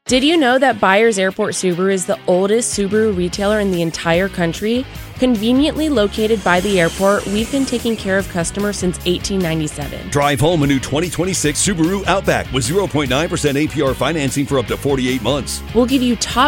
Did you know that Byers Airport Subaru is the oldest Subaru retailer in the entire country? Conveniently located by the airport, we've been taking care of customers since 1897. Drive home a new 2026 Subaru Outback with 0.9% APR financing for up to 48 months. We'll give you top